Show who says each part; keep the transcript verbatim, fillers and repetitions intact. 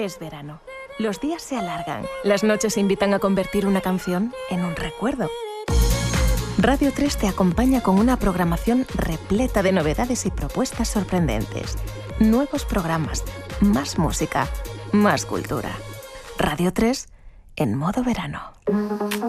Speaker 1: Es verano. Los días se alargan. Las noches invitan a convertir una canción en un recuerdo. Radio tres te acompaña con una programación repleta de novedades y propuestas sorprendentes. Nuevos programas, más música, más cultura. Radio tres en modo verano.